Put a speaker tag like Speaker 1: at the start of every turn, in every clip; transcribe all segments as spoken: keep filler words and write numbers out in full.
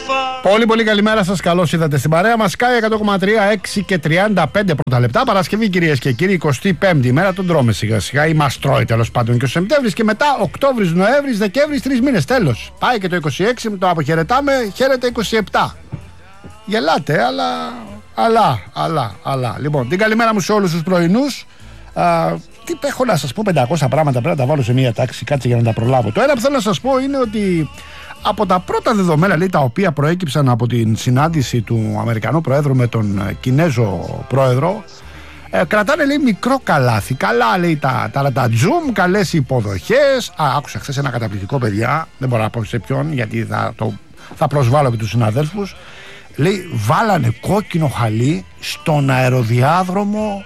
Speaker 1: Πολύ πολύ καλημέρα σας, καλώς ήρθατε στην παρέα μας. Sky εκατό κόμμα τρία, έξι και τριάντα πέντε πρώτα λεπτά. Παρασκευή, κυρίες και κύριοι, εικοστή πέμπτη ημέρα. Τον τρώμε σιγά σιγά ή μας τρώει τέλος πάντων και ο Σεπτέμβρης. Και μετά Οκτώβρης, Νοέμβρης, Δεκέμβρης, τρεις μήνες τέλος. Πάει και το είκοσι έξι, το αποχαιρετάμε, χαίρεται είκοσι επτά. Γελάτε, αλλά, αλλά, αλλά, αλλά. Λοιπόν, την καλημέρα μου σε όλους τους πρωινούς. Α, τι έχω να σας πω, πεντακόσια πράγματα πρέπει να τα βάλω σε μία τάξη, κάτσε για να τα προλάβω. Το ένα που θέλω να σας πω είναι ότι από τα πρώτα δεδομένα, λέει, τα οποία προέκυψαν από την συνάντηση του Αμερικανού Προέδρου με τον Κινέζο Πρόεδρο, ε, κρατάνε, λέει, μικρό καλάθι. Καλά, λέει, τα, τα, τα zoom, καλές υποδοχές. Α, άκουσα χθες ένα καταπληκτικό, παιδιά, δεν μπορώ να πω σε ποιον, γιατί θα, το, θα προσβάλλω και τους συναδέλφους. Λέει, βάλανε κόκκινο χαλί στον αεροδιάδρομο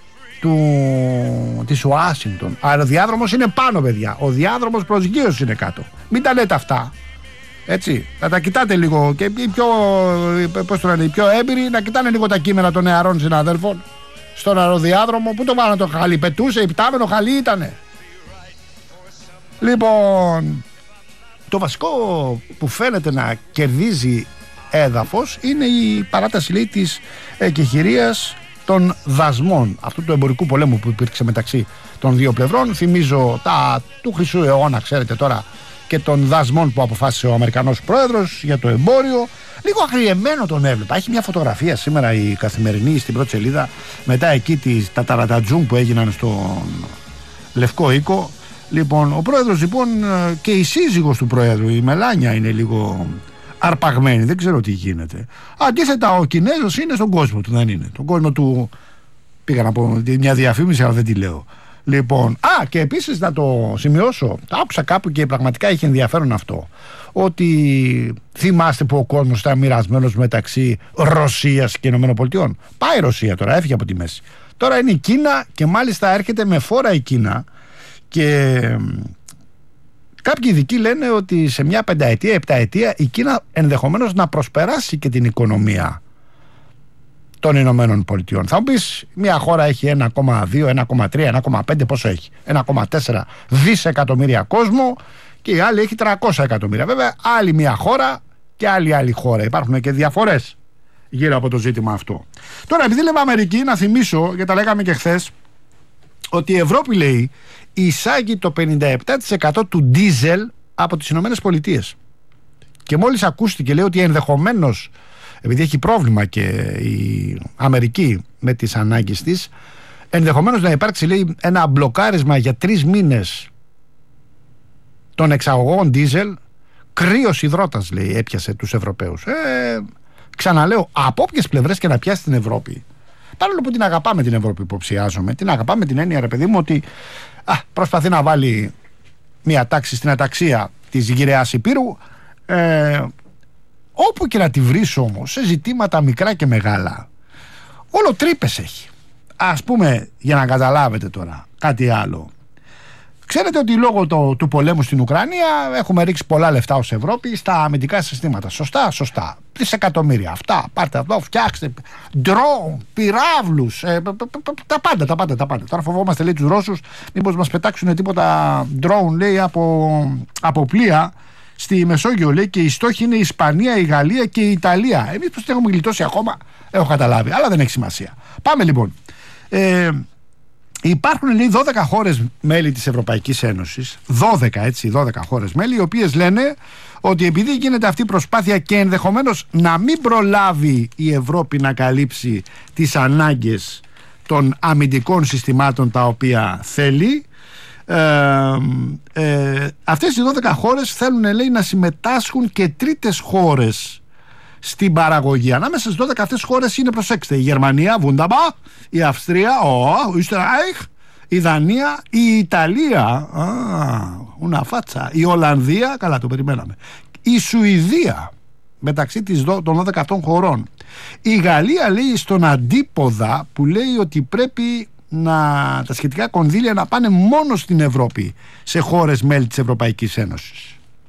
Speaker 1: του, της Ουάσιγκτον. Ο αεροδιάδρομος είναι πάνω, παιδιά. Ο διάδρομος προσγείωσης είναι κάτω. Μην τα λέτε αυτά. Έτσι, να τα κοιτάτε λίγο και οι πιο, πώς το λένε, οι πιο έμπειροι να κοιτάνε λίγο τα κείμενα των νεαρών συναδέλφων στον αεροδιάδρομο. Πού το βάλανε το χαλί, πετούσε, υπτάμενο χαλί ήτανε. Λοιπόν, το βασικό που φαίνεται να κερδίζει έδαφος είναι η παράταση, λέει, της εκεχηρίας των δασμών αυτού του εμπορικού πολέμου που υπήρξε μεταξύ των δύο πλευρών. Θυμίζω τα του χρυσού αιώνα, ξέρετε τώρα, και των δασμών που αποφάσισε ο Αμερικανός Πρόεδρος για το εμπόριο. Λίγο αγριεμένο τον έβλεπα. Έχει μια φωτογραφία σήμερα η Καθημερινή στην πρώτη σελίδα, μετά εκεί τις, τα ταρατατζούμ που έγιναν στον Λευκό Οίκο. Λοιπόν, ο Πρόεδρος, λοιπόν, και η σύζυγος του Πρόεδρου, η Μελάνια, είναι λίγο αρπαγμένη, δεν ξέρω τι γίνεται. Αντίθετα, ο Κινέζος είναι στον κόσμο του, δεν είναι. Τον κόσμο του, πήγα να πω μια διαφήμιση, αλλά δεν τη λέω. Λοιπόν, α, και επίσης να το σημειώσω, το άκουσα κάπου και πραγματικά είχε ενδιαφέρον αυτό, ότι θυμάστε που ο κόσμος ήταν μοιρασμένος μεταξύ Ρωσίας και ΗΠΑ. Πάει η Ρωσία τώρα, έφυγε από τη μέση. Τώρα είναι η Κίνα και μάλιστα έρχεται με φόρα η Κίνα και κάποιοι ειδικοί λένε ότι σε μια πενταετία, επταετία η Κίνα ενδεχομένως να προσπεράσει και την οικονομία των Ηνωμένων Πολιτειών. Θα μου πεις, μια χώρα έχει ένα κόμμα δύο, ένα κόμμα τρία, ένα κόμμα πέντε, πόσο έχει? ένα κόμμα τέσσερα δισεκατομμύρια κόσμο και η άλλη έχει τριακόσια εκατομμύρια. Βέβαια, άλλη μια χώρα και άλλη άλλη χώρα. Υπάρχουν και διαφορές γύρω από το ζήτημα αυτό. Τώρα, επειδή λέμε Αμερική, να θυμίσω, γιατί τα λέγαμε και χθες, ότι η Ευρώπη, λέει, εισάγει το πενήντα επτά τοις εκατό του ντίζελ από τις Ηνωμένες Πολιτείες. Και μόλις ακούστηκε, λέει, ότι ενδεχομένως, επειδή έχει πρόβλημα και η Αμερική με τις ανάγκες της, ενδεχομένως να υπάρξει, λέει, ένα μπλοκάρισμα για τρεις μήνες των εξαγωγών ντίζελ. Κρύος υδρότας, λέει, έπιασε τους Ευρωπαίους. Ε, ξαναλέω, από όποιες πλευρές και να πιάσει την Ευρώπη, παρόλο που την αγαπάμε την Ευρώπη, υποψιάζομαι, την αγαπάμε την έννοια, ρε παιδί μου, ότι α, προσπαθεί να βάλει μια τάξη στην αταξία της γυραιάς Υπήρου. Ε, όπου και να τη βρεις όμως, σε ζητήματα μικρά και μεγάλα, όλο τρύπες έχει. Ας πούμε, για να καταλάβετε τώρα κάτι άλλο, ξέρετε ότι λόγω το, του πολέμου στην Ουκρανία έχουμε ρίξει πολλά λεφτά ως Ευρώπη στα αμυντικά συστήματα. Σωστά, σωστά. Δισεκατομμύρια. Αυτά, πάρτε αυτό, φτιάξτε ντρόουν, πυράβλους, ε, τα πάντα, τα πάντα, τα πάντα. Τώρα φοβόμαστε, λέει, τους Ρώσους, μήπως μας πετάξουν τίποτα ντρόουν, λέει, από, από πλοία στη Μεσόγειο, λέει, και οι στόχοι είναι η Ισπανία, η Γαλλία και η Ιταλία. Εμείς πως την έχουμε γλιτώσει ακόμα, έχω καταλάβει, αλλά δεν έχει σημασία. Πάμε λοιπόν. Ε, Υπάρχουν, λέει, δώδεκα χώρες μέλη της Ευρωπαϊκής Ένωσης, δώδεκα, έτσι, δώδεκα χώρες μέλη, οι οποίες λένε ότι επειδή γίνεται αυτή η προσπάθεια και ενδεχομένως να μην προλάβει η Ευρώπη να καλύψει τις ανάγκες των αμυντικών συστημάτων τα οποία θέλει, ε, ε, αυτές οι δώδεκα χώρες θέλουν, λέει, να συμμετάσχουν και τρίτες χώρες στην παραγωγή. Ανάμεσα στις δώδεκα αυτές χώρες είναι, προσέξτε, η Γερμανία, Βούνταμπα, η Αυστρία, ο Ισραήλ, η Δανία, η Ιταλία, α, ουνά φάτσα, η Ολλανδία, καλά, το περιμέναμε, η Σουηδία, μεταξύ των δώδεκα αυτών χωρών. Η Γαλλία, λέει, στον αντίποδα που λέει ότι πρέπει να, τα σχετικά κονδύλια να πάνε μόνο στην Ευρώπη, σε χώρες μέλη της Ευρωπαϊκής Ένωσης.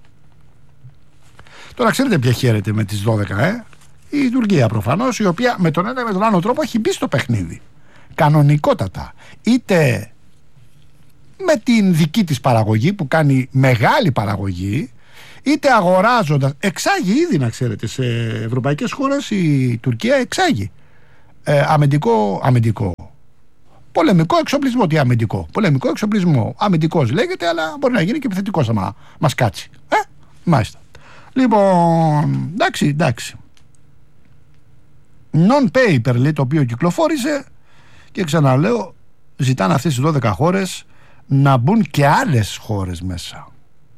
Speaker 1: Τώρα ξέρετε ποια χαίρεται με τις δώδεκα, ε? Η Τουρκία προφανώς, η οποία με τον ένα ή με τον άλλο τρόπο έχει μπει στο παιχνίδι. Κανονικότατα. Είτε με την δική της παραγωγή που κάνει μεγάλη παραγωγή, είτε αγοράζοντας, εξάγει ήδη, να ξέρετε, σε ευρωπαϊκές χώρες η Τουρκία εξάγει ε, αμυντικό, αμυντικό πολεμικό εξοπλισμό. Τι αμυντικό? Πολεμικό εξοπλισμό. Αμυντικός λέγεται, αλλά μπορεί να γίνει και επιθετικός άμα μας κάτσει. Ε, μάλιστα. Λοιπόν, εντάξει, εντάξει. Non-paper, λέει, το οποίο κυκλοφόρησε, και ξαναλέω, ζητάνε αυτές τις δώδεκα χώρες να μπουν και άλλες χώρες μέσα.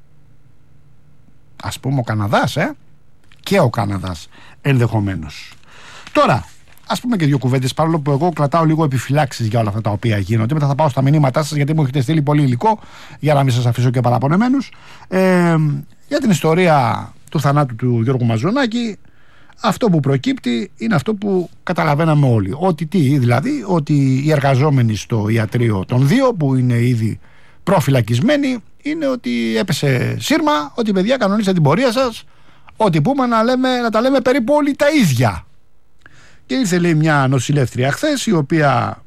Speaker 1: Ας πούμε ο Καναδάς, ε? Και ο Καναδάς ενδεχομένως. Τώρα, ας πούμε και δύο κουβέντες, παρόλο που εγώ κρατάω λίγο επιφυλάξεις για όλα αυτά τα οποία γίνονται. Μετά θα πάω στα μηνύματά σας, γιατί μου έχετε στείλει πολύ υλικό, για να μην σας αφήσω και παραπονεμένους. Ε, για την ιστορία του θανάτου του Γιώργου Μαζονάκη, αυτό που προκύπτει είναι αυτό που καταλαβαίναμε όλοι. Ότι τι, δηλαδή, ότι οι εργαζόμενοι στο ιατρείο των δύο, που είναι ήδη προφυλακισμένοι, είναι ότι έπεσε σύρμα, ότι παιδιά κανονίστε την πορεία σας, ότι πούμε να, λέμε, να τα λέμε περίπου όλοι τα ίδια. Και ήρθε, λέει, μια νοσηλεύτρια χθες, η οποία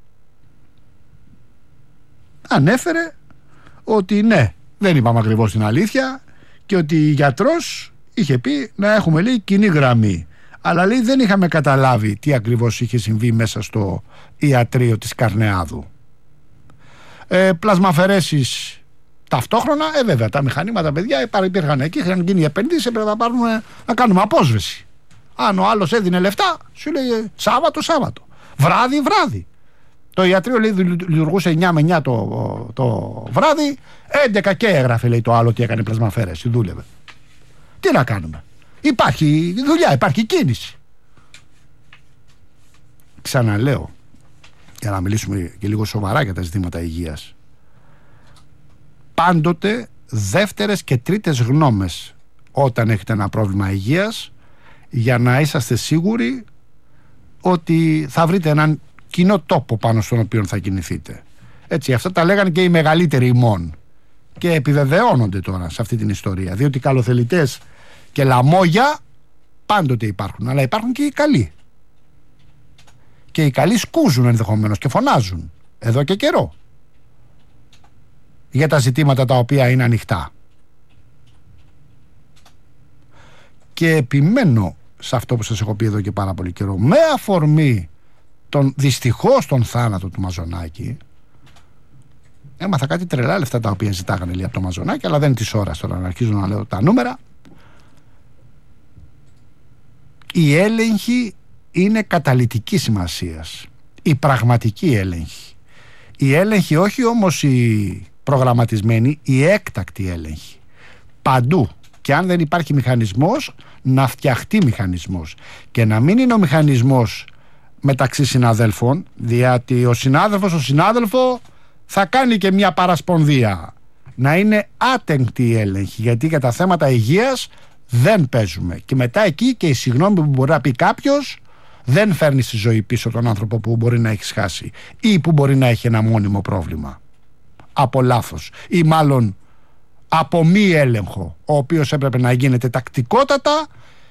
Speaker 1: ανέφερε ότι ναι, δεν είπαμε ακριβώς την αλήθεια, και ότι η γιατρός είχε πει να έχουμε, λέει, κοινή γραμμή. Αλλά, λέει, δεν είχαμε καταλάβει τι ακριβώς είχε συμβεί μέσα στο ιατρείο της Καρνεάδου. Ε, πλασμαφαιρέσεις ταυτόχρονα, ε, βέβαια, τα μηχανήματα, παιδιά, υπήρχαν εκεί, είχαν γίνει επενδύσεις, έπρεπε να, πάρουμε, να κάνουμε απόσβεση. Αν ο άλλος έδινε λεφτά, σου λέει Σάββατο, Σάββατο. Βράδυ, βράδυ. Το ιατρείο, λέει, λειτουργούσε εννιά με εννιά το, το βράδυ, έντεκα και έγραφε, λέει, το άλλο ότι έκανε πλασμαφαίρεση, δούλευε. Τι να κάνουμε? Υπάρχει δουλειά, υπάρχει κίνηση. Ξαναλέω, για να μιλήσουμε και λίγο σοβαρά για τα ζητήματα υγείας, πάντοτε δεύτερες και τρίτες γνώμες όταν έχετε ένα πρόβλημα υγείας, για να είσαστε σίγουροι ότι θα βρείτε έναν κοινό τόπο πάνω στον οποίο θα κινηθείτε. Έτσι, αυτά τα λέγανε και οι μεγαλύτεροι ημών και επιβεβαιώνονται τώρα σε αυτή την ιστορία, διότι καλοθελητές και λαμόγια πάντοτε υπάρχουν, αλλά υπάρχουν και οι καλοί, και οι καλοί σκούζουν ενδεχομένως και φωνάζουν εδώ και καιρό για τα ζητήματα τα οποία είναι ανοιχτά. Και επιμένω σε αυτό που σας έχω πει εδώ και πάρα πολύ καιρό, με αφορμή τον δυστυχώς τον θάνατο του Μαζονάκη. Έμαθα κάτι τρελά λεφτά τα οποία ζητάγανε, λέει, από το Μαζονάκη, αλλά δεν είναι της ώρας τώρα να αρχίζω να λέω τα νούμερα. Η έλεγχη είναι καταλυτική σημασίας, η πραγματική έλεγχη. Η έλεγχη, όχι όμως η προγραμματισμένη, η έκτακτη έλεγχη. Παντού. Και αν δεν υπάρχει μηχανισμός, να φτιαχτεί μηχανισμός. Και να μην είναι ο μηχανισμός μεταξύ συναδέλφων, διότι ο συνάδελφος ο συνάδελφο θα κάνει και μια παρασπονδία. Να είναι άτεγκτη η έλεγχη, γιατί για τα θέματα υγείας δεν παίζουμε. Και μετά εκεί και η συγγνώμη που μπορεί να πει κάποιος δεν φέρνει στη ζωή πίσω τον άνθρωπο που μπορεί να έχει σχάσει ή που μπορεί να έχει ένα μόνιμο πρόβλημα από λάθος, ή μάλλον από μη έλεγχο, ο οποίος έπρεπε να γίνεται τακτικότατα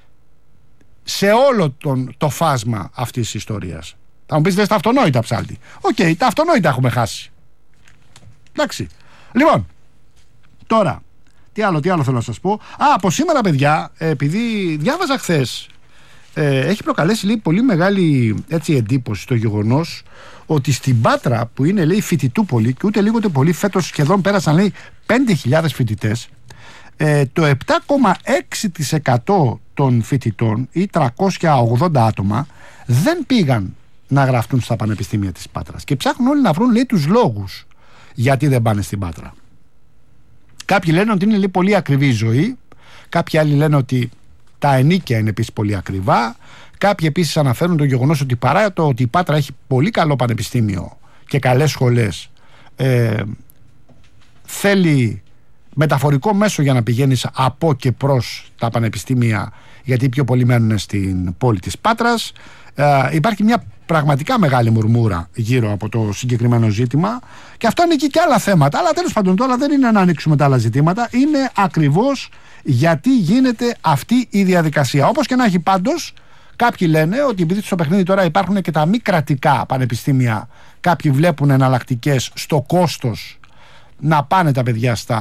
Speaker 1: σε όλο τον, το φάσμα αυτής της ιστορίας. Θα μου πεις, δεν στα αυτονόητα, ψάλτη. Οκ, okay, τα αυτονόητα έχουμε χάσει. Εντάξει. Λοιπόν, τώρα, τι άλλο, τι άλλο θέλω να σας πω. Α, από σήμερα, παιδιά, επειδή διάβαζα χθες, ε, έχει προκαλέσει, λέει, πολύ μεγάλη, έτσι, εντύπωση το γεγονός ότι στην Πάτρα, που είναι, λέει, φοιτητούπολη, και ούτε λίγο ούτε πολύ, φέτος σχεδόν πέρασαν, λέει, πέντε χιλιάδες φοιτητές, ε, το επτά κόμμα έξι τοις εκατό των φοιτητών ή τριακόσια ογδόντα άτομα δεν πήγαν να γραφτούν στα πανεπιστήμια της Πάτρας, και ψάχνουν όλοι να βρουν, λέει, τους λόγους γιατί δεν πάνε στην Πάτρα. Κάποιοι λένε ότι είναι, λέει, πολύ ακριβή η ζωή, κάποιοι άλλοι λένε ότι τα ενίκια είναι επίσης πολύ ακριβά. Κάποιοι επίσης αναφέρουν το γεγονός ότι παρά το ότι η Πάτρα έχει πολύ καλό πανεπιστήμιο και καλές σχολές, ε, θέλει μεταφορικό μέσο για να πηγαίνεις από και προς τα πανεπιστήμια, γιατί πιο πολλοί μένουν στην πόλη της Πάτρας. Ε, υπάρχει μια πραγματικά μεγάλη μουρμούρα γύρω από το συγκεκριμένο ζήτημα, και αυτό είναι και, και άλλα θέματα, αλλά τέλος πάντων τώρα δεν είναι να ανοίξουμε τα άλλα ζητήματα, είναι ακριβώς γιατί γίνεται αυτή η διαδικασία. Όπως και να έχει, πάντως, κάποιοι λένε ότι επειδή στο παιχνίδι τώρα υπάρχουν και τα μη κρατικά πανεπιστήμια, κάποιοι βλέπουν εναλλακτικές στο κόστος να πάνε τα παιδιά στα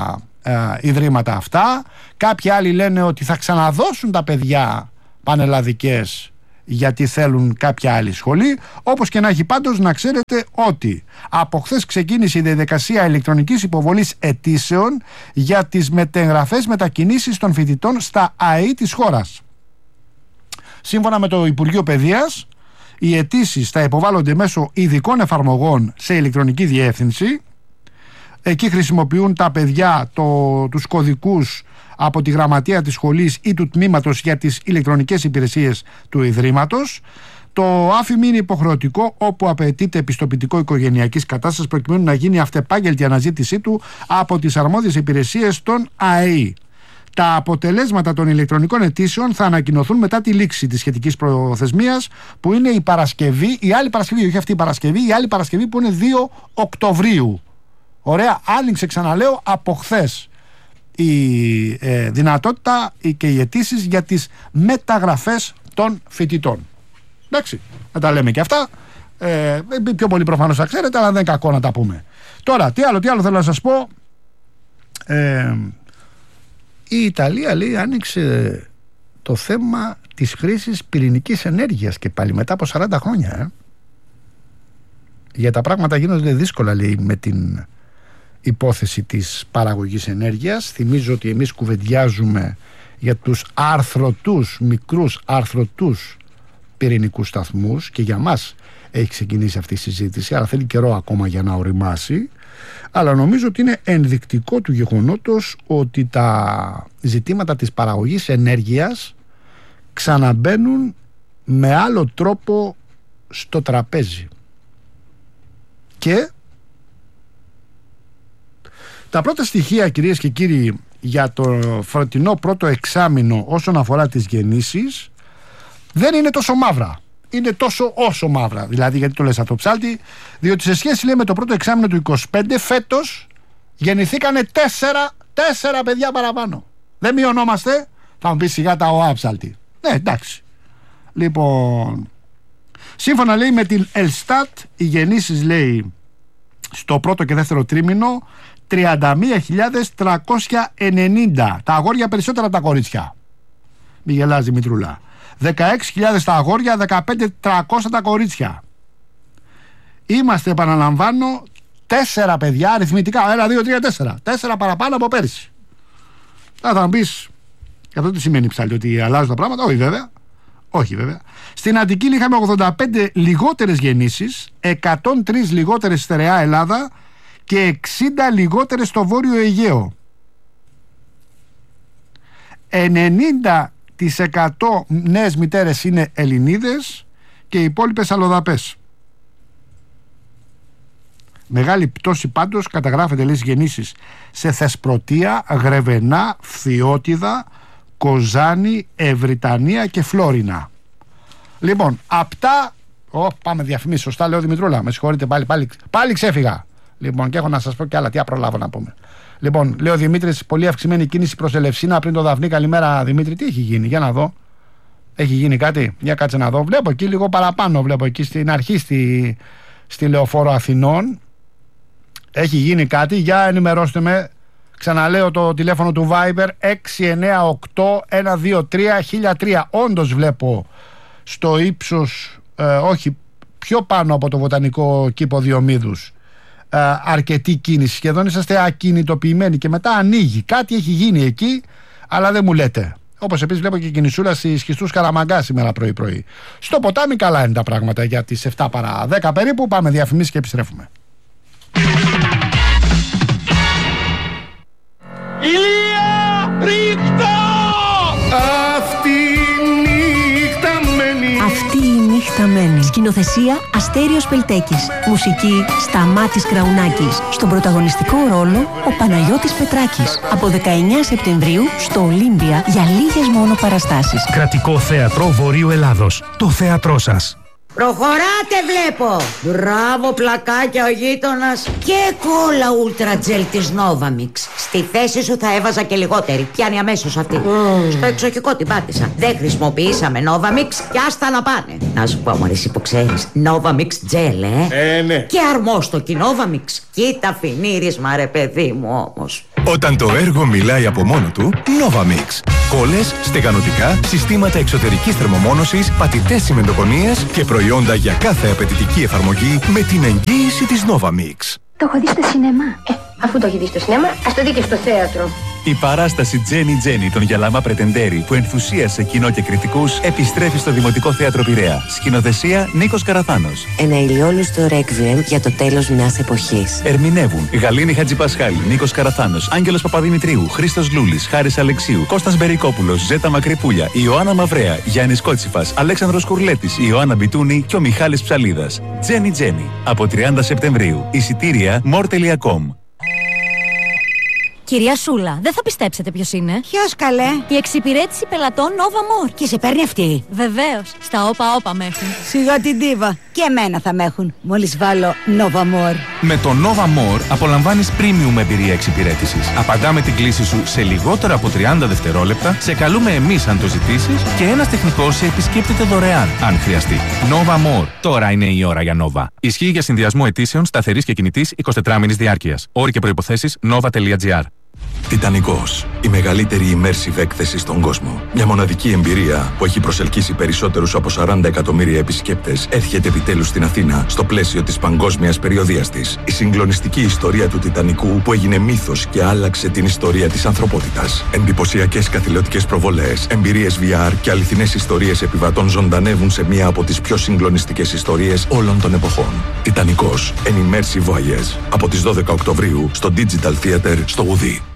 Speaker 1: ε, ιδρύματα αυτά. Κάποιοι άλλοι λένε ότι θα ξαναδώσουν τα παιδιά πανελλαδικές γιατί θέλουν κάποια άλλη σχολή. Όπως και να έχει, πάντως να ξέρετε ότι από χθες ξεκίνησε η διαδικασία ηλεκτρονικής υποβολής αιτήσεων για τις μετεγγραφές μετακινήσεις των φοιτητών στα ΑΕΗ της χώρας. Σύμφωνα με το Υπουργείο Παιδείας, οι αιτήσεις θα υποβάλλονται μέσω ειδικών εφαρμογών σε ηλεκτρονική διεύθυνση. Εκεί χρησιμοποιούν τα παιδιά το, τους κωδικούς από τη γραμματεία της σχολής ή του τμήματος για τις ηλεκτρονικές υπηρεσίες του Ιδρύματος. Το άφημι είναι υποχρεωτικό όπου απαιτείται πιστοποιητικό οικογενειακής κατάστασης προκειμένου να γίνει αυτεπάγγελτη αναζήτησή του από τις αρμόδιες υπηρεσίες των ΑΕΗ. Τα αποτελέσματα των ηλεκτρονικών αιτήσεων θα ανακοινωθούν μετά τη λήξη της σχετικής προθεσμίας, που είναι η Παρασκευή, η άλλη Παρασκευή, όχι αυτή η Παρασκευή, η άλλη Παρασκευή που είναι δύο Οκτωβρίου. Ωραία, άνοιξε, ξαναλέω, από χθες η ε, δυνατότητα και οι αιτήσεις για τις μεταγραφές των φοιτητών. Εντάξει, να τα λέμε και αυτά. Ε, πιο πολύ προφανώς θα ξέρετε, αλλά δεν είναι κακό να τα πούμε. Τώρα, τι άλλο, τι άλλο θέλω να σας πω. Ε, η Ιταλία, λέει, άνοιξε το θέμα της χρήσης πυρηνικής ενέργειας και πάλι μετά από σαράντα χρόνια. Ε. Για τα πράγματα γίνονται δύσκολα, λέει, με την υπόθεση της παραγωγής ενέργειας. Θυμίζω ότι εμείς κουβεντιάζουμε για τους αρθρωτούς, μικρούς αρθρωτούς πυρηνικούς σταθμούς και για μας έχει ξεκινήσει αυτή η συζήτηση, αλλά θέλει καιρό ακόμα για να οριμάσει. Αλλά νομίζω ότι είναι ενδεικτικό του γεγονότος ότι τα ζητήματα της παραγωγής ενέργειας ξαναμπαίνουν με άλλο τρόπο στο τραπέζι. Και τα πρώτα στοιχεία, κυρίες και κύριοι, για το φετινό πρώτο εξάμηνο όσον αφορά τις γεννήσεις δεν είναι τόσο μαύρα. Είναι τόσο όσο μαύρα. Δηλαδή, γιατί το λες αυτό, ψάλτη? Διότι σε σχέση, λέει, με το πρώτο εξάμηνο του είκοσι πέντε, φέτος γεννηθήκανε τέσσερα, τέσσερα παιδιά παραπάνω. Δεν μειωνόμαστε? Θα μου πει σιγά τα ΟΑ, ψάλτη. Ναι, εντάξει. Λοιπόν, σύμφωνα, λέει, με την Ελστάτ, οι γεννήσεις, λέει, στο πρώτο και δεύτερο τρίμηνο τριάντα μία χιλιάδες τριακόσια ενενήντα. Τα αγόρια περισσότερα από τα κορίτσια. Μη γελάς, Δημητρούλα. δεκαέξι χιλιάδες τα αγόρια, δεκαπέντε χιλιάδες τριακόσια τα κορίτσια. Είμαστε, επαναλαμβάνω, τέσσερα παιδιά αριθμητικά. Ένα, δύο, τρία, τέσσερα. Τέσσερα παραπάνω από πέρυσι. Θα θα μου πεις, και αυτό τι σημαίνει, ψάλτη, ότι αλλάζουν τα πράγματα? Όχι βέβαια. Όχι βέβαια. Στην Αττική είχαμε ογδόντα πέντε λιγότερες γεννήσεις, εκατόν τρεις λιγότερες στη Στερεά Ελλάδα και εξήντα λιγότερες στο Βόρειο Αιγαίο. ενενήντα τοις εκατό νέες μητέρες είναι Ελληνίδες και οι υπόλοιπες αλλοδαπές. Μεγάλη πτώση πάντως καταγράφεται, λέει, γεννήσεις σε Θεσπρωτεία, Γρεβενά, Φθιώτιδα, Κοζάνη, Ευρυτανία και Φλόρινα. Λοιπόν, απτά. Ω, πάμε διαφημίσεις. Σωστά λέω, Δημητρούλα? Με συγχωρείτε, πάλι, πάλι, πάλι ξέφυγα. Λοιπόν, και έχω να σας πω και άλλα. Τι απρολάβω να πούμε. Λοιπόν, λέει ο Δημήτρης, πολύ αυξημένη κίνηση προς Ελευσίνα πριν το Δαφνί. Καλημέρα, Δημήτρη. Τι έχει γίνει? Για να δω. Έχει γίνει κάτι? Για κάτσε να δω. Βλέπω εκεί λίγο παραπάνω. Βλέπω εκεί στην αρχή στη, στη Λεωφόρο Αθηνών. Έχει γίνει κάτι? Για ενημερώστε με. Ξαναλέω το τηλέφωνο του Viber έξι εννιά οκτώ ένα δύο τρία χίλια τρία. Όντως βλέπω στο ύψος, ε, όχι, πιο πάνω από το βοτανικό κήπο Διομήδους, ε, αρκετή κίνηση. Σχεδόν είσαστε ακινητοποιημένοι και μετά ανοίγει. Κάτι έχει γίνει εκεί, αλλά δεν μου λέτε. Όπως επίσης βλέπω και κινησούλα στη Σχιστούς Καραμαγκά σήμερα πρωί-πρωί. Στο ποτάμι καλά είναι τα πράγματα για τις επτά παρά δέκα περίπου. Πάμε διαφημίσεις και επιστρέφουμε.
Speaker 2: Ηλία, ρίχτα!
Speaker 3: Αυτή η νύχτα μένει.
Speaker 4: Αυτή η νύχτα μένει. Σκηνοθεσία Αστέριος Πελτέκης. Μουσική Σταμάτης Κραουνάκης. Στον πρωταγωνιστικό ρόλο ο Παναγιώτης Πετράκης. Από δεκαεννιά Σεπτεμβρίου στο Ολύμπια για λίγες μόνο παραστάσεις.
Speaker 5: Κρατικό Θέατρο Βορείου Ελλάδος. Το θέατρό σας.
Speaker 6: Προχωράτε βλέπω. Μπράβο πλακάκια ο γείτονας. Και κόλλα ούλτρα τζελ της Novamix. Στη θέση σου θα έβαζα και λιγότερη. Πιάνει αμέσως αυτή. mm. Στο εξοχικό την πάτησα. Δεν χρησιμοποιήσαμε Novamix και άστα να πάνε. Να σου πω, μωρέ, εσύ που ξέρεις, Novamix τζελ, ε.
Speaker 3: Ε, ναι.
Speaker 6: Και αρμόστοκι Novamix. Κοίτα φινίρισμα, ρε παιδί μου, όμως.
Speaker 7: Όταν το έργο μιλάει από μόνο του, Novamix. Κόλλες, στεγανοτικά, συστήματα εξωτερικής θερμομόνωσης, πατητές τσιμεντοκονίες και προϊόντα για κάθε απαιτητική εφαρμογή με την εγγύηση της Novamix.
Speaker 8: Το έχω δει στο σινεμά. Ε, αφού το έχει δει στο σινεμά, ας το δει και στο θέατρο.
Speaker 9: Η παράσταση Τζένι Τζένι των Γιαλαμά Πρετεντέρη που ενθουσίασε κοινό και κριτικούς επιστρέφει στο Δημοτικό Θέατρο Πειραιά. Σκηνοθεσία Νίκος Καραθάνος.
Speaker 10: Ένα ηλιόλουστο ρέκβιεμ για το τέλος μιας εποχής.
Speaker 9: Ερμηνεύουν Γαλήνη Χατζηπασχάλη, Νίκος Καραθάνος, Άγγελος Παπαδημητρίου, Χρήστος Λούλης, Χάρης Αλεξίου, Κώστας Μπερικόπουλος, Ζέτα Μακρυπούλια, Ιωάννα Μαυρέα, Γιάννης Κότσιφας, Αλέξανδρος Κουρλέτης, Ιωάννα Μπιτούνη και ο Μιχάλης Ψαλίδας. Τζένι Τζένι από τριάντα Σεπτεμβρίου. Εισιτήρια more τελεία com.
Speaker 11: Κυρία Σούλα, δεν θα πιστέψετε ποιος είναι.
Speaker 6: Ποιος καλέ?
Speaker 11: Η εξυπηρέτηση πελατών Nova More.
Speaker 6: Και σε παίρνει αυτή?
Speaker 11: Βεβαίως. Στα όπα όπα με έχουν.
Speaker 6: Σιγά την τίβα. Και εμένα θα με έχουν. Μόλις βάλω Nova More.
Speaker 12: Με το Nova More απολαμβάνεις premium εμπειρία εξυπηρέτησης. Απαντάμε την κλήση σου σε λιγότερα από τριάντα δευτερόλεπτα, σε καλούμε εμείς αν το ζητήσεις και ένας τεχνικός σε επισκέπτεται δωρεάν αν χρειαστεί. Nova More. Τώρα είναι η ώρα για Nova. Ισχύει για συνδυασμό αιτήσεων σταθερής και κινητής εικοσιτετράωρης διάρκειας. Όροι και προϋποθέσεις nova τελεία gr.
Speaker 7: Τιτανικός, η μεγαλύτερη immersive έκθεση στον κόσμο. Μια μοναδική εμπειρία που έχει προσελκύσει περισσότερους από σαράντα εκατομμύρια επισκέπτες έρχεται επιτέλους στην Αθήνα στο πλαίσιο της παγκόσμιας περιοδείας της. Η συγκλονιστική ιστορία του Τιτανικού που έγινε μύθος και άλλαξε την ιστορία της ανθρωπότητας. Εντυπωσιακές καθηλωτικές προβολές, εμπειρίες βι αρ και αληθινές ιστορίες επιβατών ζωντανεύουν σε μία από τις πιο συγκλονιστικές ιστορίες όλων των εποχών. Τιτανικός, an immersive voyage. Από τις δώδεκα Οκτωβρίου στο Digital Theater στο Ουδί.